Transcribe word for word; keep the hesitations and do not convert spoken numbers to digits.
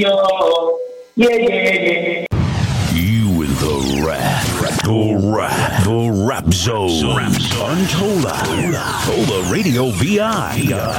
Yo, yeah, yeah, yeah. You in the rap, the rap, the rap zone. Untold, Tola Radio V I.